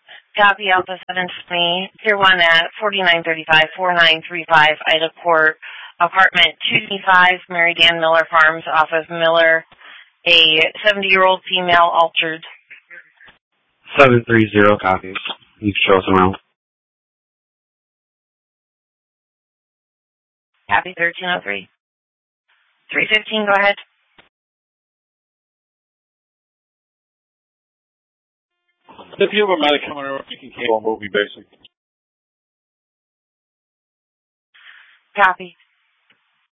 Copy Alpha 720, Tier 1 at 4935-4935 Ida Court, apartment 225, Mary Dan Miller Farms, off of Miller, a 70-year-old female altered. 730 copies. You can show us around. Copy 1303. 315, go ahead. If you have a medic coming over, you can cable movie basic. Copy.